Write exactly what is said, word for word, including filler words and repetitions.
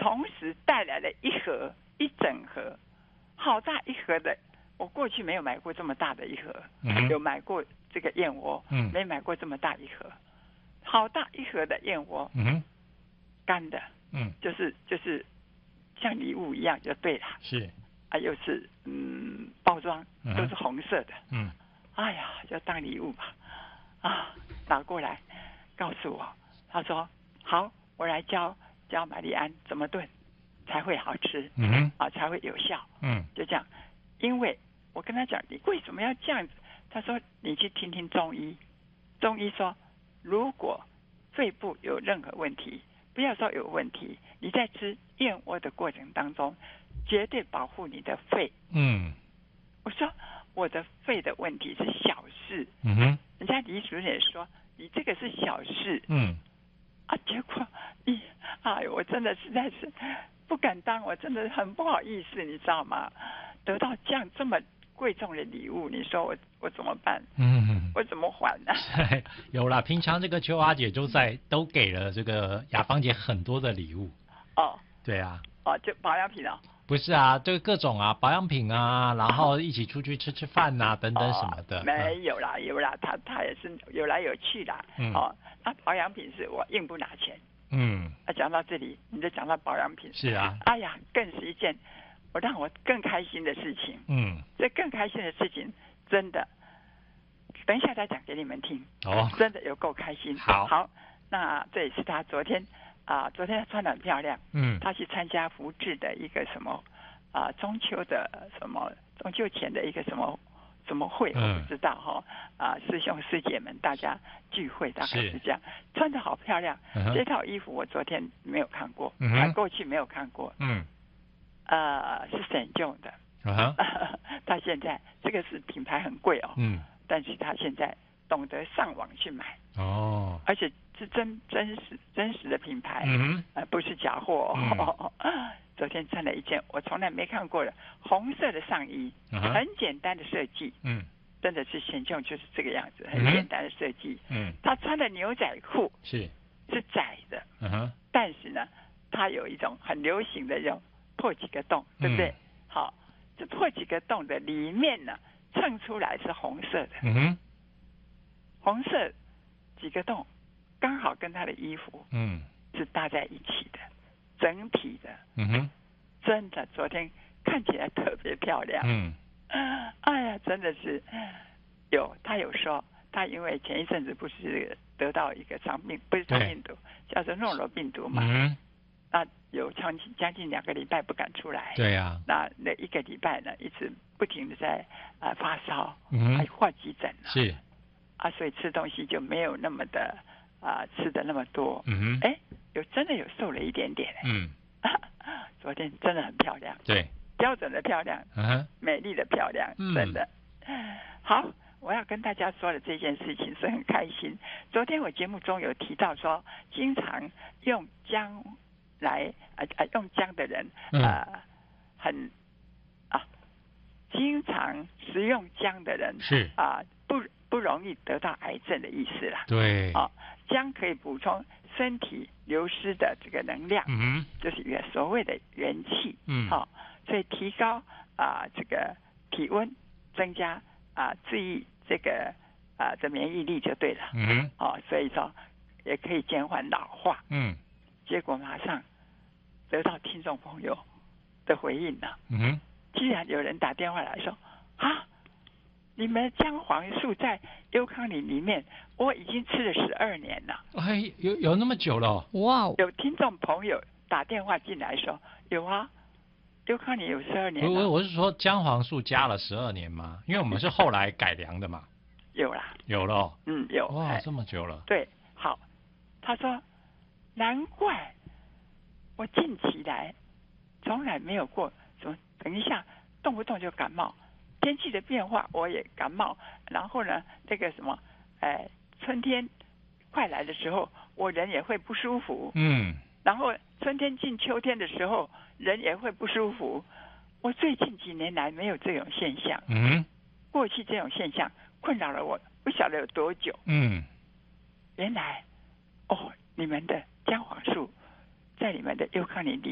同时带来了一盒一整盒，好大一盒的。我过去没有买过这么大的一盒， 嗯、 有买过这个燕窝， 嗯， 没买过这么大一盒，好大一盒的燕窝， 嗯， 干的， 嗯， 就是就是像礼物一样就对了， 是啊，又是嗯包装都是红色的， 嗯， 哎呀，就当礼物吧，啊，拿过来告诉我，他说好，我来教教玛丽安怎么炖才会好吃， 嗯， 啊，才会有效， 嗯， 就这样。因为我跟他讲，你为什么要这样子？他说你去听听中医，中医说如果肺部有任何问题，不要说有问题，你在吃燕窝的过程当中，绝对保护你的肺。 嗯， 我说我的肺的问题是小事， 嗯哼， 人家李主任也说你这个是小事， 嗯， 啊，结果你，哎，我真的实在是不敢当，我真的很不好意思，你知道吗？得到这样这么贵重的礼物，你说我我怎么办？ 嗯， 我怎么还呢？ 有啦，平常这个秋华姐就在都给了这个雅芳姐很多的礼物。 哦， 对啊。 哦，就保养品哦。 不是啊，就各种啊保养品啊，然后一起出去吃吃饭呐、啊，等等什么的。 哦、没有啦，有啦，他他也是有来有去啦。 嗯。 哦，那保养品是我硬不拿钱。 嗯。 啊，讲到这里，你就讲到保养品。 是啊。 哎呀，更是一件我让我更开心的事情。 嗯。 这更开心的事情，真的，等一下再讲给你们听。 哦。 真的有够开心。 好。 好，那这也是他昨天啊、呃，昨天他穿得很漂亮。 嗯。 他去参加福智的一个什么啊、呃、中秋的什么中秋前的一个什么什么会，我不知道哈。啊、嗯呃，师兄师姐们大家聚会大概是这样，穿得好漂亮。嗯、这套衣服我昨天没有看过，嗯、啊，过去没有看过。嗯。呃，是沈用的。啊、uh-huh. 他现在这个是品牌很贵哦。嗯。但是他现在懂得上网去买。哦。而且是真真实真实的品牌。嗯。呃，不是假货哦。嗯。昨天穿了一件我从来没看过的红色的上衣， uh-huh. 很简单的设计。嗯。真的是沈用就是这个样子，很简单的设计。嗯。他穿的牛仔裤是是窄的。嗯哼。但是呢，他有一种很流行的这种破几个洞，对不对？嗯、好，这破几个洞的里面呢，衬出来是红色的。嗯哼。红色几个洞，刚好跟他的衣服嗯是搭在一起的，整体的。嗯哼。真的，昨天看起来特别漂亮。嗯。哎呀，真的是有他有说，他因为前一阵子不是得到一个肠病，不是肠病毒，叫做诺罗病毒嘛。嗯。那有将近将近两个礼拜不敢出来。对呀、啊。那那一个礼拜呢，一直不停的在啊、呃、发烧，嗯，还挂急诊了。是。啊，所以吃东西就没有那么的啊、呃、吃的那么多。嗯哼。哎，有真的有瘦了一点点。嗯。昨天真的很漂亮。对。标准的漂亮。嗯哼。美丽的漂亮，真的。嗯、好。我要跟大家说的这件事情是很开心。昨天我节目中有提到说，经常用姜来啊啊用姜的人啊、呃、很啊经常食用姜的人是啊不不容易得到癌症的意思啦。对。啊，姜可以补充身体流失的这个能量，嗯，就是原所谓的元气，嗯，好、啊，所以提高啊这个体温，增加啊注意。这个啊的免疫力就对了，嗯，哦，所以说也可以减缓老化，嗯，结果马上得到听众朋友的回应了，嗯，居然有人打电话来说啊，你们姜黄素在优康里里面，我已经吃了十二年了， 哎，有有那么久了， 哇！有听众朋友打电话进来说，有啊。优康里有十二年了。 我我是说姜黄素加了十二年吗？因为我们是后来改良的嘛。 有啦。 有了、哦。 嗯，有。 哇，这么久了。 对，好。他说，难怪我近期来从来没有过什么，等一下动不动就感冒，天气的变化我也感冒，然后呢，这个什么，哎，春天快来的时候，我人也会不舒服。嗯。然后春天进秋天的时候，人也会不舒服。我最近几年来没有这种现象。嗯，过去这种现象困扰了我不晓得有多久。嗯，原来哦，你们的姜黄素在你们的优康里里